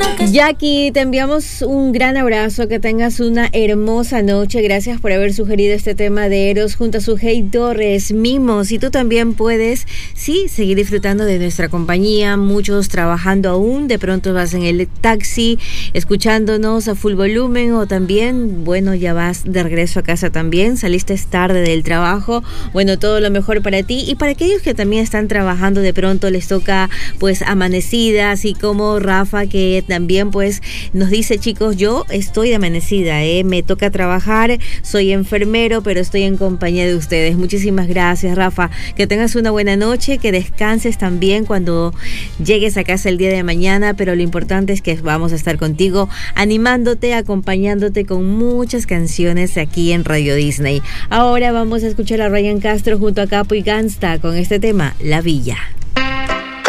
Jackie, te enviamos un gran abrazo, que tengas una hermosa noche. Gracias por haber sugerido este tema de Eros junto a Sujei Torres, Mimos. Y tú también puedes, sí, seguir disfrutando de nuestra compañía. Muchos trabajando aún, de pronto vas en el taxi escuchándonos a full volumen, o también, bueno, ya vas de regreso a casa también, saliste tarde del trabajo. Bueno, todo lo mejor para ti, y para aquellos que también están trabajando, de pronto les toca pues amanecida, así como Rafa, que también pues nos dice: chicos, yo estoy de amanecida, me toca trabajar, soy enfermero, pero estoy en compañía de ustedes. Muchísimas gracias, Rafa, que tengas una buena noche, que descanses también cuando llegues a casa el día de mañana, pero lo importante es que vamos a estar contigo, animándote, acompañándote con muchas canciones aquí en Radio Disney. Ahora vamos a escuchar a Ryan Castro junto a Capo y Gangsta con este tema, La Villa.